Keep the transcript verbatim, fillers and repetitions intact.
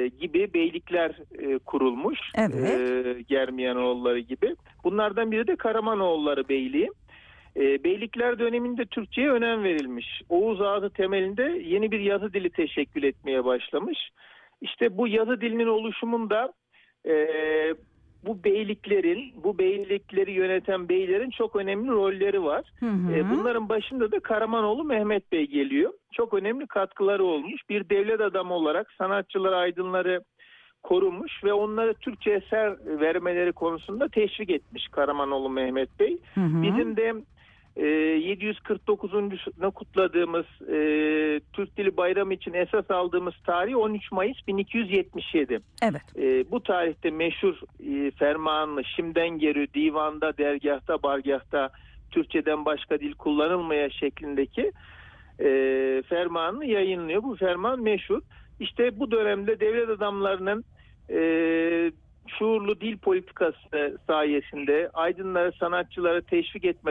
gibi beylikler e, kurulmuş. Evet. E, Germiyanoğulları gibi. Bunlardan biri de Karamanoğulları Beyliği. E, beylikler döneminde Türkçe'ye önem verilmiş. Oğuz ağzı temelinde yeni bir yazı dili teşekkül etmeye başlamış. İşte bu yazı dilinin oluşumunda e, bu beyliklerin, bu beylikleri yöneten beylerin çok önemli rolleri var. Hı hı. E, bunların başında da Karamanoğlu Mehmet Bey geliyor. Çok önemli katkıları olmuş. Bir devlet adamı olarak sanatçıları, aydınları korumuş ve onlara Türkçe eser vermeleri konusunda teşvik etmiş Karamanoğlu Mehmet Bey. Hı hı. Bizim de e, yedi yüz kırk dokuzuncusunu kutladığımız e, Türk Dili Bayramı için esas aldığımız tarih on üç Mayıs bin iki yüz yetmiş yedi. Evet. E, bu tarihte meşhur e, fermanlı şimden geri divanda, dergahta, bargahta Türkçeden başka dil kullanılmaya şeklindeki e, fermanını yayınlıyor. Bu ferman meşhur. İşte bu dönemde devlet adamlarının e, şuurlu dil politikası sayesinde aydınları, sanatçıları teşvik etme